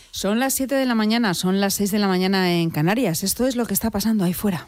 Son las 7 de la mañana, son las 6 de la mañana en Canarias. Esto es lo que está pasando ahí fuera.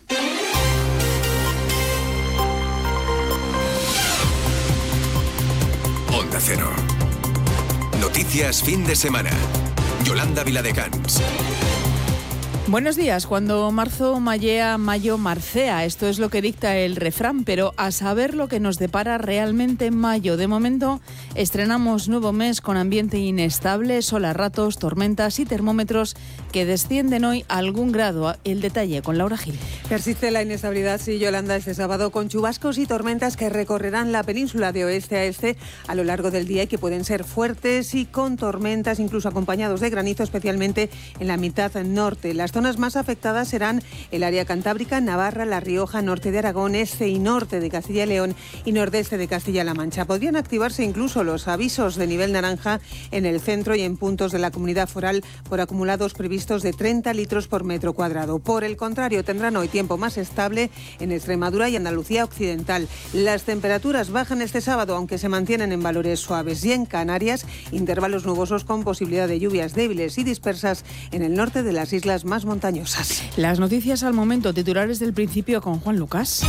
Onda Cero. Noticias fin de semana. Yolanda Viladecans. Buenos días. Cuando marzo mallea, mayo marcea. Esto es lo que dicta el refrán, pero a saber lo que nos depara realmente en mayo. De momento estrenamos nuevo mes con ambiente inestable, sol a ratos, tormentas y termómetros que descienden hoy a algún grado. El detalle con Laura Gil. Persiste la inestabilidad, sí, Yolanda, este sábado con chubascos y tormentas que recorrerán la península de oeste a este a lo largo del día y que pueden ser fuertes y con tormentas, incluso acompañados de granizo, especialmente en la mitad norte. Las zonas más afectadas serán el área cantábrica, Navarra, La Rioja, norte de Aragón, este y norte de Castilla y León y nordeste de Castilla-La Mancha. Podrían activarse incluso los avisos de nivel naranja en el centro y en puntos de la comunidad foral por acumulados previstos de 30 litros por metro cuadrado. Por el contrario, tendrán hoy tiempo más estable en Extremadura y Andalucía occidental. Las temperaturas bajan este sábado, aunque se mantienen en valores suaves. Y en Canarias, intervalos nubosos con posibilidad de lluvias débiles y dispersas en el norte de las islas más montañosas. Las noticias al momento, titulares del principio con Juan Lucas.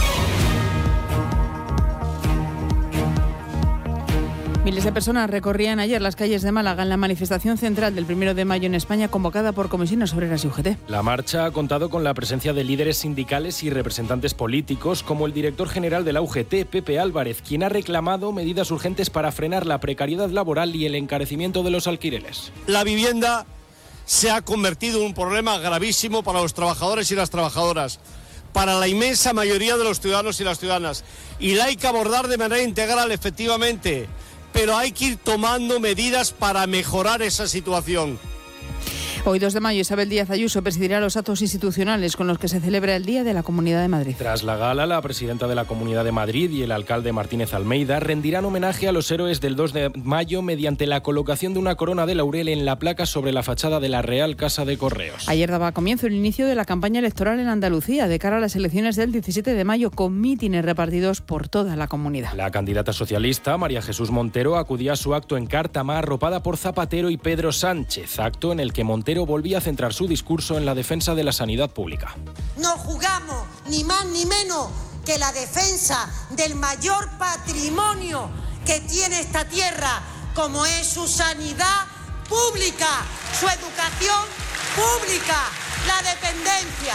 Miles de personas recorrían ayer las calles de Málaga en la manifestación central del 1 de mayo en España convocada por Comisiones Obreras y UGT. La marcha ha contado con la presencia de líderes sindicales y representantes políticos como el director general de la UGT, Pepe Álvarez, quien ha reclamado medidas urgentes para frenar la precariedad laboral y el encarecimiento de los alquileres. La vivienda se ha convertido en un problema gravísimo para los trabajadores y las trabajadoras, para la inmensa mayoría de los ciudadanos y las ciudadanas. Y la hay que abordar de manera integral, efectivamente, pero hay que ir tomando medidas para mejorar esa situación. Hoy, 2 de mayo, Isabel Díaz Ayuso presidirá los actos institucionales con los que se celebra el Día de la Comunidad de Madrid. Tras la gala, la presidenta de la Comunidad de Madrid y el alcalde Martínez Almeida rendirán homenaje a los héroes del 2 de mayo mediante la colocación de una corona de laurel en la placa sobre la fachada de la Real Casa de Correos. Ayer daba comienzo el inicio de la campaña electoral en Andalucía de cara a las elecciones del 17 de mayo con mítines repartidos por toda la comunidad. La candidata socialista, María Jesús Montero, acudía a su acto en Cártama arropada por Zapatero y Pedro Sánchez, acto en el que Montero volvía a centrar su discurso en la defensa de la sanidad pública. No jugamos ni más ni menos que la defensa del mayor patrimonio que tiene esta tierra, como es su sanidad pública, su educación pública, la dependencia.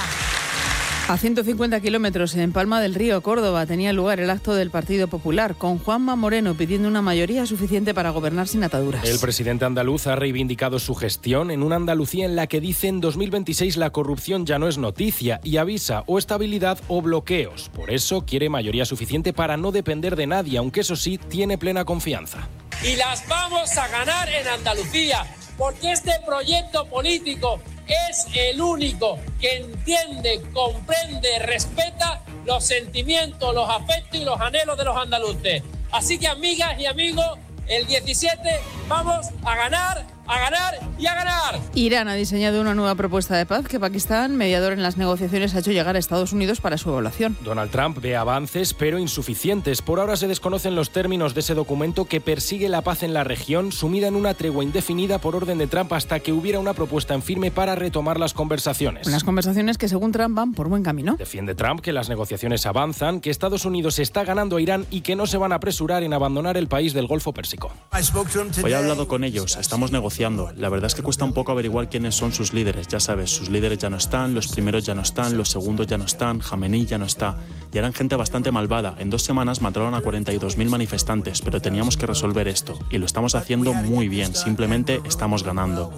A 150 kilómetros en Palma del Río, Córdoba, tenía lugar el acto del Partido Popular, con Juanma Moreno pidiendo una mayoría suficiente para gobernar sin ataduras. El presidente andaluz ha reivindicado su gestión en una Andalucía en la que dice en 2026 la corrupción ya no es noticia y avisa o estabilidad o bloqueos. Por eso quiere mayoría suficiente para no depender de nadie, aunque eso sí, tiene plena confianza. Y las vamos a ganar en Andalucía, porque este proyecto político es el único que entiende, comprende, respeta los sentimientos, los afectos y los anhelos de los andaluces. Así que, amigas y amigos, el 17 vamos a ganar y a ganar. Irán ha diseñado una nueva propuesta de paz que Pakistán, mediador en las negociaciones, ha hecho llegar a Estados Unidos para su evaluación. Donald Trump ve avances, pero insuficientes. Por ahora se desconocen los términos de ese documento que persigue la paz en la región, sumida en una tregua indefinida por orden de Trump hasta que hubiera una propuesta en firme para retomar las conversaciones. Unas conversaciones que, según Trump, van por buen camino. Defiende Trump que las negociaciones avanzan, que Estados Unidos está ganando a Irán y que no se van a apresurar en abandonar el país del Golfo Pérsico. Hoy he hablado con ellos, estamos negociando. La verdad es que cuesta un poco averiguar quiénes son sus líderes. Ya sabes, sus líderes ya no están, los primeros ya no están, los segundos ya no están, Jamenei ya no está. Y eran gente bastante malvada. En 2 semanas mataron a 42.000 manifestantes, pero teníamos que resolver esto. Y lo estamos haciendo muy bien, simplemente estamos ganando.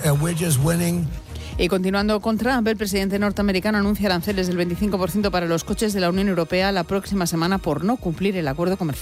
Y continuando con Trump, el presidente norteamericano anuncia aranceles del 25% para los coches de la Unión Europea la próxima semana por no cumplir el acuerdo comercial.